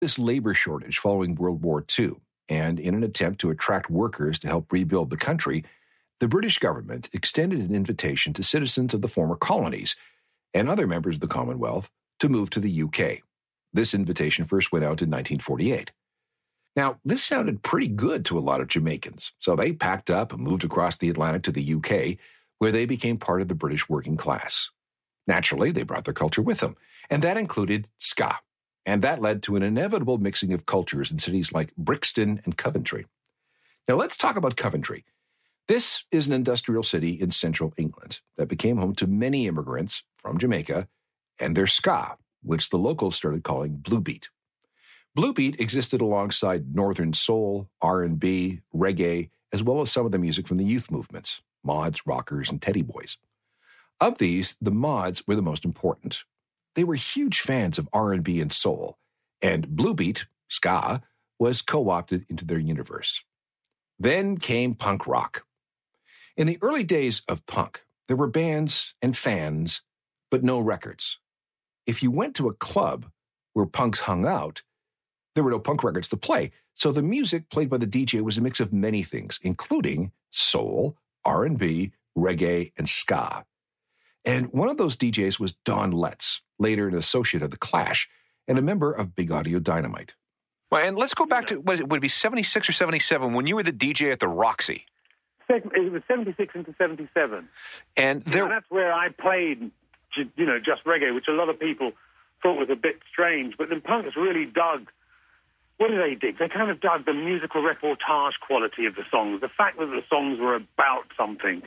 this labor shortage following World War II, and in an attempt to attract workers to help rebuild the country, the British government extended an invitation to citizens of the former colonies and other members of the Commonwealth to move to the UK. This invitation first went out in 1948. Now, this sounded pretty good to a lot of Jamaicans, so they packed up and moved across the Atlantic to the UK, where they became part of the British working class. Naturally, they brought their culture with them, and that included ska. And that led to an inevitable mixing of cultures in cities like Brixton and Coventry. Now, let's talk about Coventry. This is an industrial city in central England that became home to many immigrants from Jamaica and their ska, which the locals started calling bluebeat. Bluebeat existed alongside northern soul, R&B, reggae, as well as some of the music from the youth movements, mods, rockers, and teddy boys. Of these, the mods were the most important. They were huge fans of R&B and soul, and bluebeat, ska, was co-opted into their universe. Then came punk rock. In the early days of punk, there were bands and fans, but no records. If you went to a club where punks hung out, there were no punk records to play, so the music played by the DJ was a mix of many things, including soul, R&B, reggae, and ska. And one of those DJs was Don Letts, later an associate of The Clash, and a member of Big Audio Dynamite. Well, and let's go back to, would it be 76 or 77 when you were the DJ at the Roxy? It was 76 into 77. And that's where I played, just reggae, which a lot of people thought was a bit strange. But then punks really dug. What did they dig? They kind of dug the musical reportage quality of the songs, the fact that the songs were about something.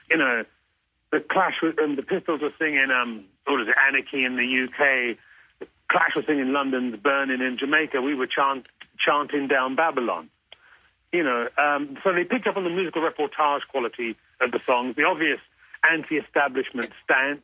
The Clash and the Pistols were singing, Anarchy in the UK. The Clash was singing London's Burning. In Jamaica, we were chanting Down Babylon. So they picked up on the musical reportage quality of the songs, the obvious anti-establishment stance.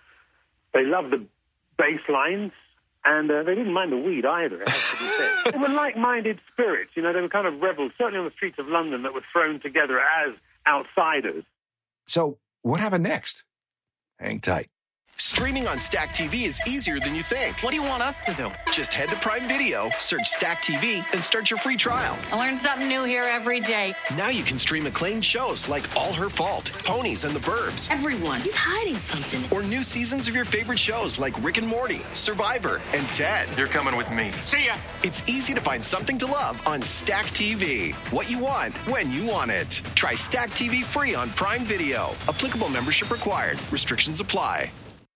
They loved the bass lines, and they didn't mind the weed either, it has to be said. They were like-minded spirits, they were kind of rebels, certainly on the streets of London, that were thrown together as outsiders. So, what happened next? Hang tight. Streaming on Stack TV is easier than you think. What do you want us to do? Just head to Prime Video, search Stack TV, and start your free trial. I learn something new here every day. Now you can stream acclaimed shows like All Her Fault, Ponies, and The Burbs. Everyone is hiding something. Or new seasons of your favorite shows like Rick and Morty, Survivor, and Ted. You're coming with me. See ya! It's easy to find something to love on Stack TV. What you want, when you want it. Try Stack TV free on Prime Video. Applicable membership required. Restrictions apply.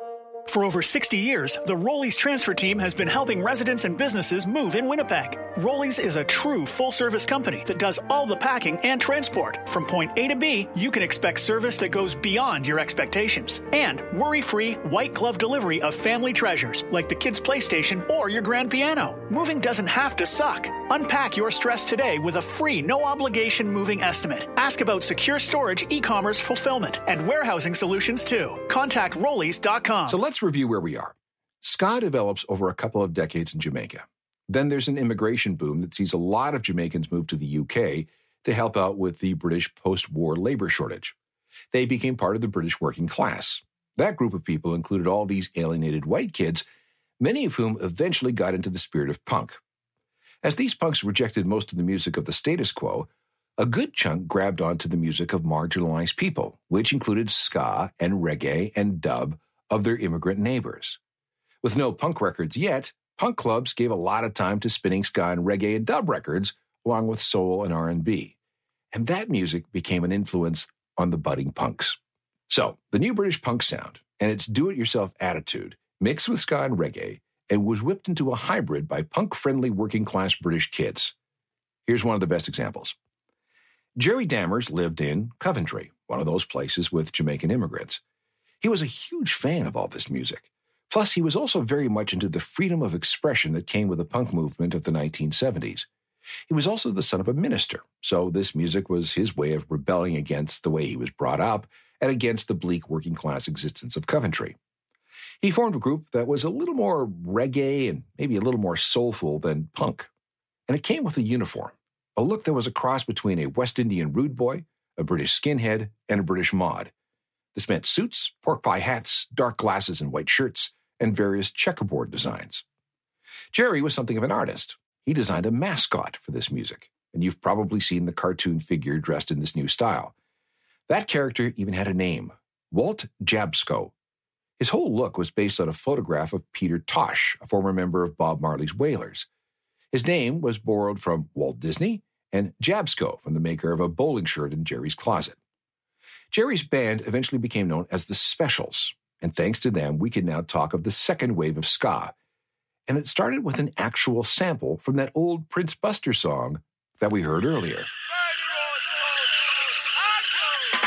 For over 60 years, the Rollies transfer team has been helping residents and businesses move in Winnipeg. Rollies is a true full-service company that does all the packing and transport. From point A to B, you can expect service that goes beyond your expectations. And worry-free, white-glove delivery of family treasures, like the kids' PlayStation or your grand piano. Moving doesn't have to suck. Unpack your stress today with a free, no-obligation moving estimate. Ask about secure storage, e-commerce fulfillment, and warehousing solutions, too. Contact Rollies.com. So let's review where we are. Ska develops over a couple of decades in Jamaica. Then there's an immigration boom that sees a lot of Jamaicans move to the UK to help out with the British post-war labor shortage. They became part of the British working class. That group of people included all these alienated white kids, many of whom eventually got into the spirit of punk. As these punks rejected most of the music of the status quo, a good chunk grabbed onto the music of marginalized people, which included ska and reggae and dub of their immigrant neighbors. With no punk records yet, punk clubs gave a lot of time to spinning ska and reggae and dub records, along with soul and R&B. And that music became an influence on the budding punks. So, the new British punk sound and its do-it-yourself attitude mixed with ska and reggae and was whipped into a hybrid by punk-friendly working-class British kids. Here's one of the best examples. Jerry Dammers lived in Coventry, one of those places with Jamaican immigrants. He was a huge fan of all this music. Plus, he was also very much into the freedom of expression that came with the punk movement of the 1970s. He was also the son of a minister, so this music was his way of rebelling against the way he was brought up and against the bleak working-class existence of Coventry. He formed a group that was a little more reggae and maybe a little more soulful than punk. And it came with a uniform, a look that was a cross between a West Indian rude boy, a British skinhead, and a British mod. This meant suits, pork pie hats, dark glasses and white shirts, and various checkerboard designs. Jerry was something of an artist. He designed a mascot for this music, and you've probably seen the cartoon figure dressed in this new style. That character even had a name, Walt Jabsco. His whole look was based on a photograph of Peter Tosh, a former member of Bob Marley's Wailers. His name was borrowed from Walt Disney and Jabsco from the maker of a bowling shirt in Jerry's closet. Jerry's band eventually became known as the Specials, and thanks to them, we can now talk of the second wave of ska. And it started with an actual sample from that old Prince Buster song that we heard earlier.